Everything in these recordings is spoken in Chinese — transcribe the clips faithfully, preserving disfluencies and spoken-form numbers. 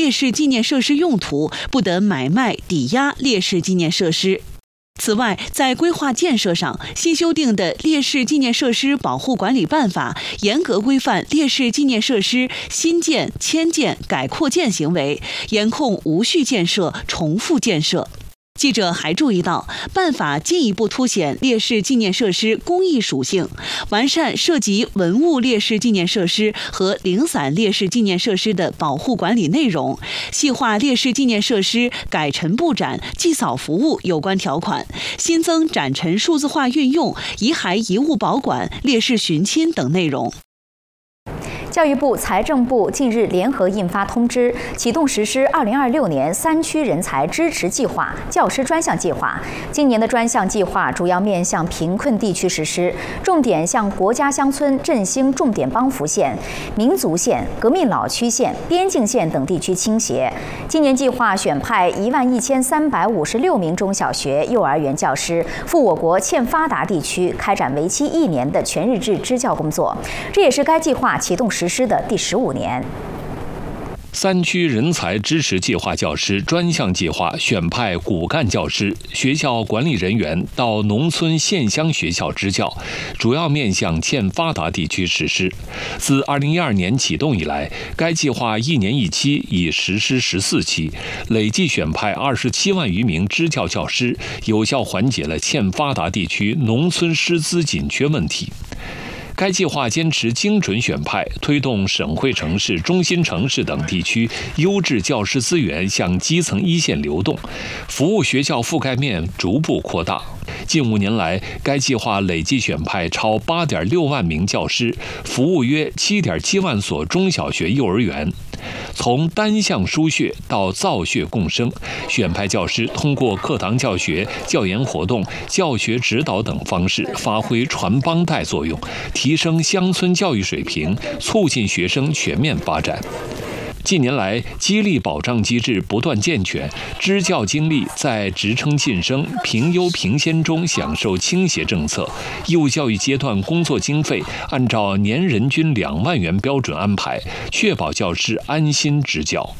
烈士纪念设施用途，不得买卖、抵押烈士纪念设施。此外，在规划建设上，新修订的《烈士纪念设施保护管理办法》严格规范烈士纪念设施新建、迁建、改扩建行为，严控无序建设、重复建设。记者还注意到，办法进一步凸显烈士纪念设施公益属性，完善涉及文物烈士纪念设施和零散烈士纪念设施的保护管理内容，细化烈士纪念设施改陈布展、祭扫服务有关条款，新增展陈数字化运用、遗骸遗物保管、烈士寻亲等内容。 教育部、财政部近日联合印发通知，启动实施二零二六年三区人才支持计划、教师专项计划。今年的专项计划主要面向贫困地区实施，重点向国家乡村振兴重点帮扶县、民族县、革命老区县、边境县等地区倾斜。今年计划选派一万一千三百五十六名中小学、幼儿园教师赴我国欠发达地区开展为期一年的全日制支教工作，这也是该计划启动实施的第十五年。 三区人才支持计划教师专项计划选派骨干教师、学校管理人员到农村县乡学校支教，主要面向欠发达地区实施。自二零一二年启动以来，该计划一年一期，已实施十四期，累计选派二十七万余名支教教师，有效缓解了欠发达地区农村师资紧缺问题。该计划坚持精准选派，推动省会城市、中心城市等地区优质教师资源向基层一线流动，服务学校覆盖面逐步扩大。近五年来，该计划累计选派超八点六万名教师，服务约七点七万所中小学、幼儿园。从单向输血到造血共生，选派教师通过课堂教学、教研活动、教学指导等方式，发挥传帮带作用，提升乡村教育水平，促进学生全面发展。近年来，激励保障机制不断健全，支教经历在职称晋升、评优评先中享受倾斜政策，义务教育阶段工作经费按照年人均两万元标准安排，确保教师安心执教。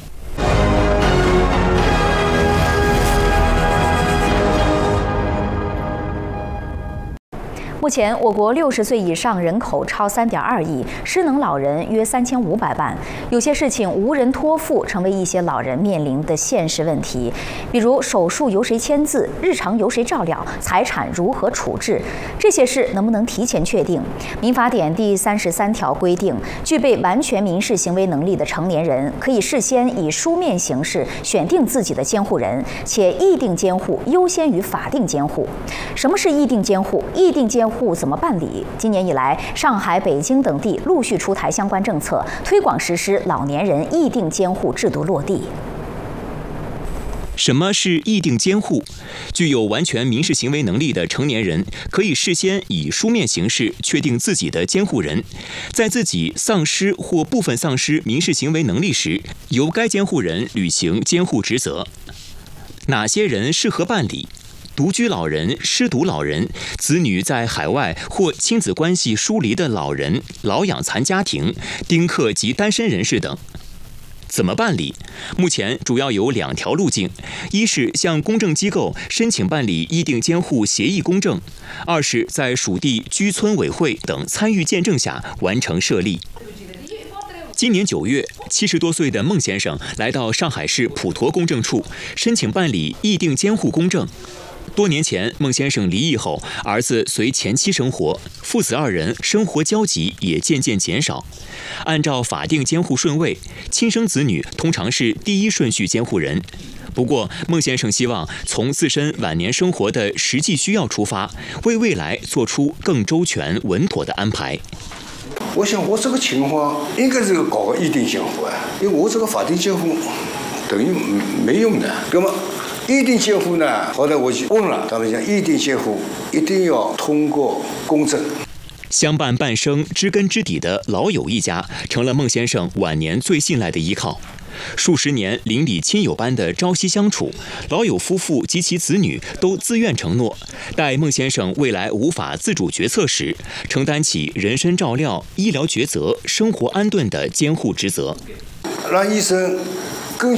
目前，我国六十岁以上人口超三点二亿，失能老人约三千五百万。有些事情无人托付，成为一些老人面临的现实问题，比如手术由谁签字，日常由谁照料，财产如何处置，这些事能不能提前确定？民法典第三十三条规定，具备完全民事行为能力的成年人，可以事先以书面形式选定自己的监护人，且议定监护优先于法定监护。什么是议定监护？议定监护怎么办理？今年以来，上海、北京等地陆续出台相关政策，推广实施老年人议定监护制度落地。 什么是议定监护？具有完全民事行为能力的成年人，可以事先以书面形式确定自己的监护人，在自己丧失或部分丧失民事行为能力时，由该监护人履行监护职责。哪些人适合办理？独居老人、失独老人、子女在海外或亲子关系疏离的老人、老养残家庭、丁克及单身人士等。怎么办理？目前主要有两条路径：一是向公证机构申请办理议定监护协议公证；二是在属地居村委会等参与见证下完成设立。今年九月，七十多岁的孟先生来到上海市普陀公证处申请办理议定监护公证。多年前，孟先生离异后，儿子随前妻生活，父子二人生活交集也渐渐减少。按照法定监护顺位，亲生子女通常是第一顺序监护人。不过，孟先生希望从自身晚年生活的实际需要出发，为未来做出更周全稳妥的安排。 我想，我这个情况应该是搞个议定监护啊，因为我这个法定监护等于没用的，那么。议定监护呢？后来我去问了，他们讲议定监护一定要通过公证。 相伴半生、知根知底的老友一家，成了孟先生晚年最信赖的依靠。数十年邻里亲友般的朝夕相处，老友夫妇及其子女都自愿承诺，待孟先生未来无法自主决策时，承担起人身照料、医疗抉择、生活安顿的监护职责。 让医生